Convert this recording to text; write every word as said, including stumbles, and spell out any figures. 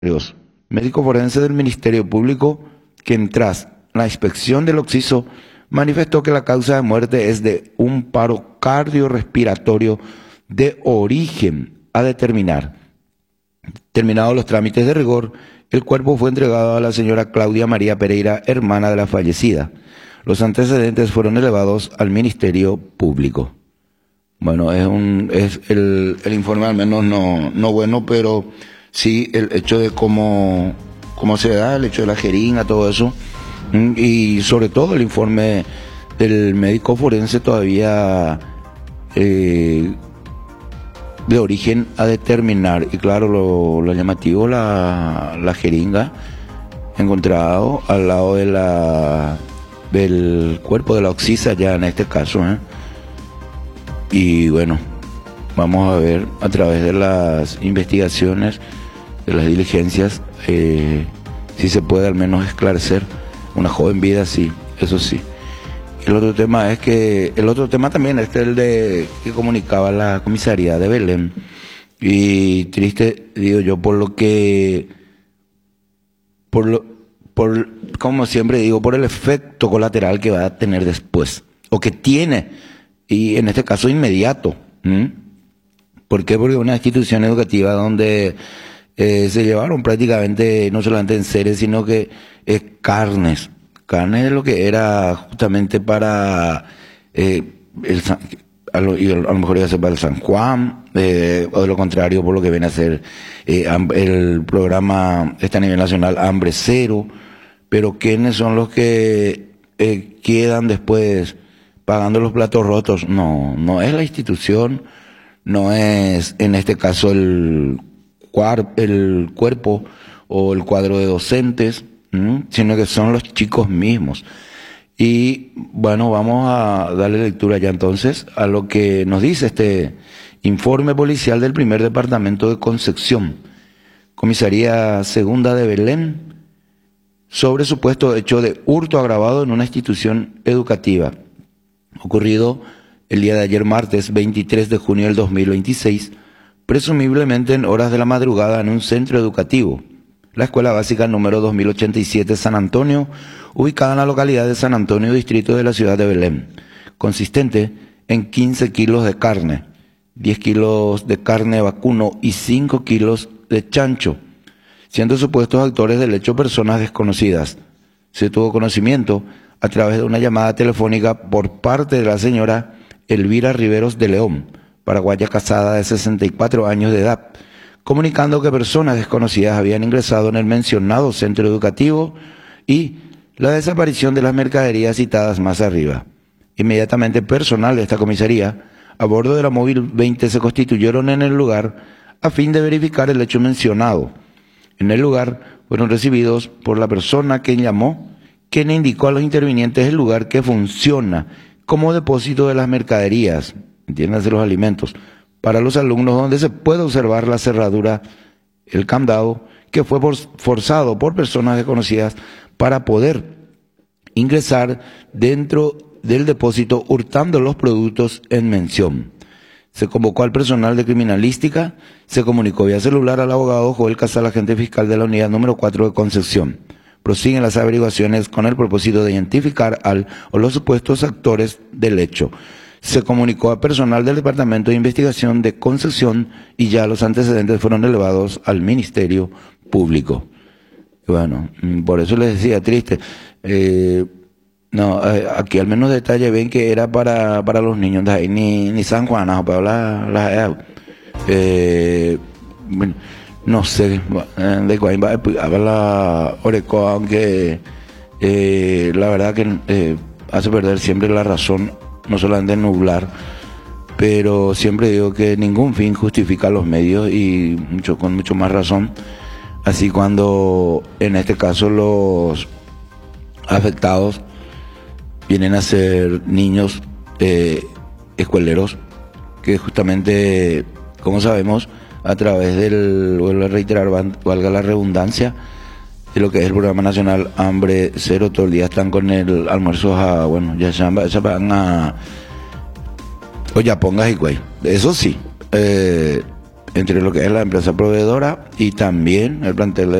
Dios, médico forense del Ministerio Público, quien tras la inspección del occiso manifestó que la causa de muerte es de un paro cardiorrespiratorio de origen a determinar. Terminados los trámites de rigor, el cuerpo fue entregado a la señora Claudia María Pereira, hermana de la fallecida. Los antecedentes fueron elevados al Ministerio Público. Bueno, es un es el, el informe al menos no, no bueno, pero sí el hecho de cómo, cómo se da, el hecho de la jeringa, todo eso, y sobre todo el informe del médico forense todavía eh, de origen a determinar. Y claro, lo, lo llamativo, la, la jeringa encontrado al lado de la del cuerpo de la oxisa, ya en este caso, ¿eh? Y bueno, vamos a ver a través de las investigaciones, de las diligencias, eh, si se puede al menos esclarecer una joven vida, sí, eso sí. El otro tema es que, el otro tema también es el de que comunicaba la comisaría de Belén. Y triste, digo yo, por lo que, por lo, por, como siempre digo, por el efecto colateral que va a tener después, o que tiene, y en este caso inmediato. ¿Mm? ¿Por qué? Porque una institución educativa donde eh, se llevaron prácticamente, no solamente en seres, sino que eh, carnes, carnes de lo que era justamente para, eh, el, a, lo, y a lo mejor iba a ser para el San Juan, eh, o de lo contrario, por lo que viene a ser eh, el programa este a nivel nacional, Hambre Cero. Pero ¿quiénes son los que eh, quedan después pagando los platos rotos? No, no es la institución, no es en este caso el, cuar, el cuerpo o el cuadro de docentes, ¿m? Sino que son los chicos mismos. Y bueno, vamos a darle lectura ya entonces a lo que nos dice este informe policial del primer departamento de Concepción, comisaría segunda de Belén, sobre supuesto hecho de hurto agravado en una institución educativa, ocurrido el día de ayer, martes veintitrés de junio del dos mil veintiséis, presumiblemente en horas de la madrugada en un centro educativo, la Escuela Básica número dos mil ochenta y siete San Antonio, ubicada en la localidad de San Antonio, distrito de la ciudad de Belén, consistente en quince kilos de carne, diez kilos de carne vacuno y cinco kilos de chancho, siendo supuestos actores del hecho personas desconocidas. Se tuvo conocimiento a través de una llamada telefónica por parte de la señora Elvira Riveros de León, paraguaya casada de sesenta y cuatro años de edad, comunicando que personas desconocidas habían ingresado en el mencionado centro educativo y la desaparición de las mercaderías citadas más arriba. Inmediatamente personal de esta comisaría, a bordo de la móvil veinte, se constituyeron en el lugar a fin de verificar el hecho mencionado. En el lugar fueron recibidos por la persona que llamó, quien indicó a los intervinientes el lugar que funciona como depósito de las mercaderías, entiéndase los alimentos, para los alumnos, donde se puede observar la cerradura, el candado, que fue forzado por personas desconocidas para poder ingresar dentro del depósito hurtando los productos en mención. Se convocó al personal de criminalística, se comunicó vía celular al abogado Joel Casal, agente fiscal de la unidad número cuatro de Concepción. Prosiguen las averiguaciones con el propósito de identificar al o los supuestos actores del hecho. Se comunicó a personal del Departamento de Investigación de Concepción y ya los antecedentes fueron elevados al Ministerio Público. Bueno, por eso les decía, triste. Eh, no, eh, aquí al menos detalle ven que era para, para los niños de ahí, ni, ni San Juan, no, para la, la eh, bueno, no sé, de cuál va a la Oreco, aunque eh, la verdad que eh, hace perder siempre la razón, no solamente nublar, pero siempre digo que ningún fin justifica los medios, y mucho, con mucho más razón, así cuando en este caso los afectados vienen a ser niños eh, escueleros, que justamente, como sabemos, a través del, vuelvo a reiterar, valga la redundancia, de lo que es el Programa Nacional Hambre Cero, todo el día están con el almuerzo a, bueno, ya se van a, o ya pongas y güey, eso sí, eh, entre lo que es la empresa proveedora y también el plantel